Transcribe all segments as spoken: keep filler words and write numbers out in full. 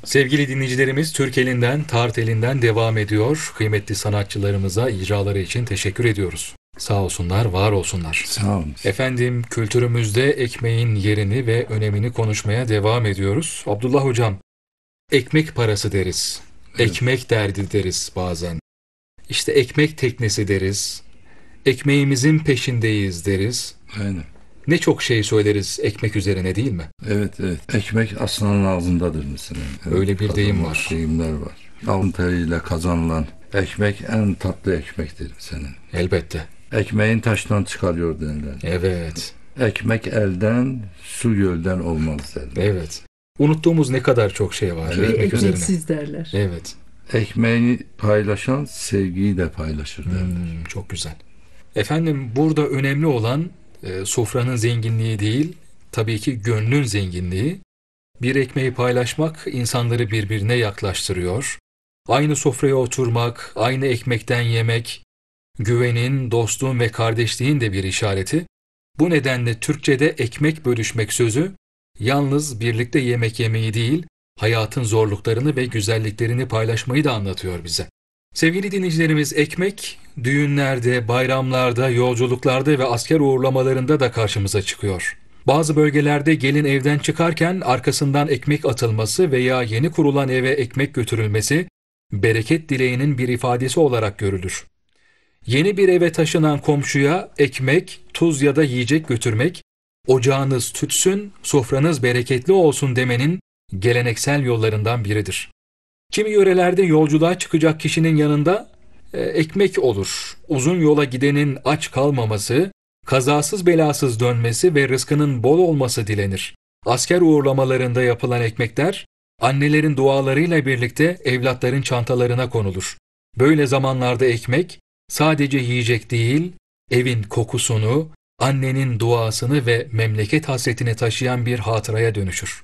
Sevgili dinleyicilerimiz, Türk elinden, Tart elinden devam ediyor. Kıymetli sanatçılarımıza icraları için teşekkür ediyoruz. Sağ olsunlar, var olsunlar. Sağ olun. Efendim, kültürümüzde ekmeğin yerini ve önemini konuşmaya devam ediyoruz. Abdullah Hocam, ekmek parası deriz. Evet. Ekmek derdi deriz bazen. İşte ekmek teknesi deriz. Ekmeğimizin peşindeyiz deriz. Aynen. Ne çok şey söyleriz ekmek üzerine, değil mi? Evet, evet. Ekmek aslanın ağzındadır mesela. Evet, Öyle bir deyim kazanılan var. Deyimler var. Alın teriyle kazanılan ekmek en tatlı ekmektir senin. Elbette. Ekmeğin taştan çıkarıyor derler. Evet. Ekmek elden, su gölden olmaz derler. Evet. Unuttuğumuz ne kadar çok şey var Evet, ekmek üzerine. Ekmeksiz derler. Evet. Ekmeğini paylaşan sevgiyi de paylaşır derler. Hmm, çok güzel. Efendim, burada önemli olan e, sofranın zenginliği değil, tabii ki gönlün zenginliği. Bir ekmeği paylaşmak insanları birbirine yaklaştırıyor. Aynı sofraya oturmak, aynı ekmekten yemek, güvenin, dostluğun ve kardeşliğin de bir işareti. Bu nedenle Türkçe'de ekmek bölüşmek sözü, yalnız birlikte yemek yemeyi değil, hayatın zorluklarını ve güzelliklerini paylaşmayı da anlatıyor bize. Sevgili dinleyicilerimiz, ekmek düğünlerde, bayramlarda, yolculuklarda ve asker uğurlamalarında da karşımıza çıkıyor. Bazı bölgelerde gelin evden çıkarken arkasından ekmek atılması veya yeni kurulan eve ekmek götürülmesi, bereket dileğinin bir ifadesi olarak görülür. Yeni bir eve taşınan komşuya ekmek, tuz ya da yiyecek götürmek, ocağınız tütsün, sofranız bereketli olsun demenin geleneksel yollarından biridir. Kimi yörelerde yolculuğa çıkacak kişinin yanında e, ekmek olur. Uzun yola gidenin aç kalmaması, kazasız belasız dönmesi ve rızkının bol olması dilenir. Asker uğurlamalarında yapılan ekmekler, annelerin dualarıyla birlikte evlatların çantalarına konulur. Böyle zamanlarda ekmek, sadece yiyecek değil, evin kokusunu, annenin duasını ve memleket hasretini taşıyan bir hatıraya dönüşür.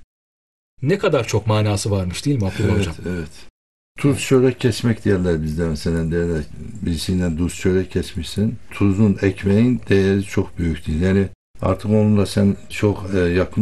Ne kadar çok manası varmış, değil mi Abdullah Evet, Hocam? evet. Tuz çörek kesmek derler bizde mesela derler. Birisinden tuz çörek kesmişsin. Tuzun, ekmeğin değeri çok büyük değil. Yani artık onunla sen çok e, yakın